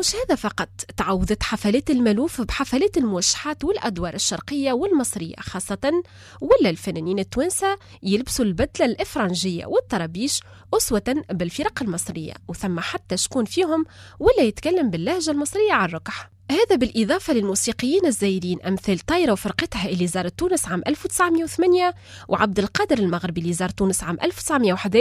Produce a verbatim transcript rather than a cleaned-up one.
ومش هذا فقط، تعوضت حفلات الملوف بحفلات الموشحات والأدوار الشرقية والمصرية خاصة، ولا الفنانين التوانسة يلبسوا البتلة الإفرنجية والطرابيش أسوة بالفرق المصرية، وثم حتى شكون فيهم ولا يتكلم باللهجة المصرية على الركح. هذا بالإضافة للموسيقيين الزايرين أمثال طايرة وفرقتها اللي زارت تونس عام ألف وتسعمائة وثمانية، وعبد القادر المغربي اللي زار تونس عام ألف وتسعمائة وواحد